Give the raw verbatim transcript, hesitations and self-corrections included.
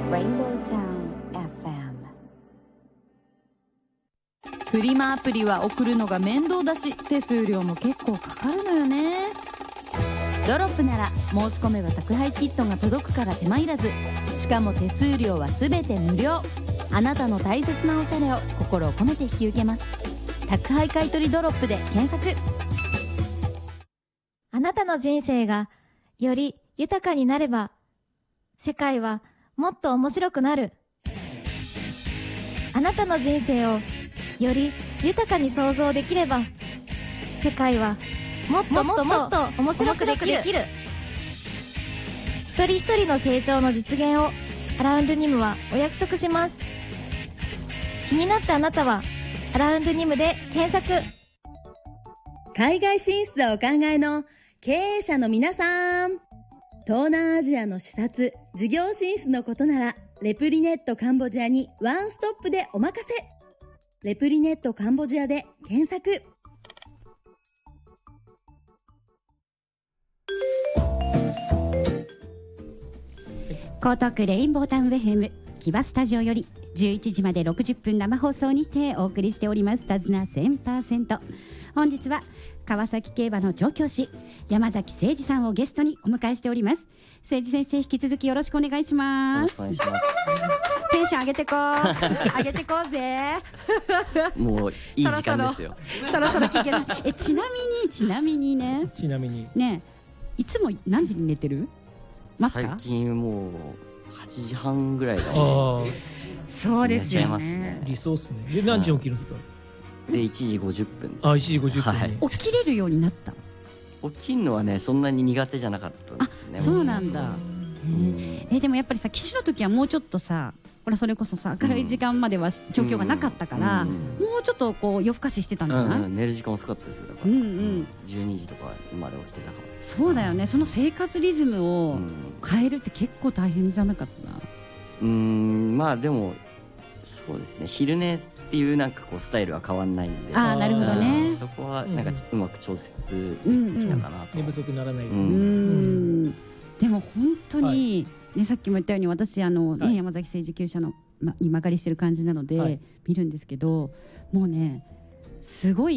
Rainbow Town エフエム。 フリマアプリは送るのが面倒だし、手数料も結構かかるのよね。ドロップなら申し込めば宅配キットが届くから手間いらず、しかも手数料はすべて無料。あなたの大切なおしゃれを心を込めて引き受けます。宅配買取ドロップで検索。 あなたの人生がより豊かになれば、世界はもっと面白くなる。あなたの人生をより豊かに想像できれば、世界はもっともっともっと面白くできる。一人一人の成長の実現をアラウンドニムはお約束します。気になったあなたはアラウンドニムで検索。 海外進出をお考えの経営者の皆さん、東南アジアの視察、事業進出のことならレプリネットカンボジアにワンストップでお任せ。レプリネットカンボジアで検索。 江東区レインボータウンウェフエム木場スタジオよりじゅういちじまでろくじゅっぷん生放送にてお送りしております手綱 せんパーセント。 本日は川崎競馬の調教師山崎誠二さんをゲストにお迎えしております。誠二先生、引き続きよろしくお願いします。 よろしくお願いしますテンション上げてこう上げてこうぜもういい時間ですよ。 そろそろ聞けない。えちなみにちなみにねちなみにねいつも何時に寝てるますか？ 最近もうはちじはんぐらいだし。 そうですよね, ね理想っすね。で何時起きるんですか？ でいちじごじゅっぷんです。 あいちじごじゅっぷん、ねはい、 起きれるようになった？ 起きるのはねそんなに苦手じゃなかったんですね。 あそうなんだ。 うん、 えでもやっぱりさ騎手の時はもうちょっとさこれそれこそさ明るい時間までは状況がなかったから、うんうん、もうちょっとこう夜更かししてたんじゃない？ うんうん、寝る時間遅かったですよ。だから、うんうん、じゅうにじとかまで起きてたから。 そうだよね。その生活リズムを変えるって結構大変じゃなかったな。 うーんまあでもそうですね、昼寝っていうなんかこうスタイルは変わんないんで。 ああなるほどね。 そこはなんかうまく調節できたかなと。 寝不足ならないように。うんでも本当に、はいね、さっきも言ったように私あの、ねはい、山崎政治厩舎の、ま、に曲がりしてる感じなので、はい、見るんですけどもうねすごい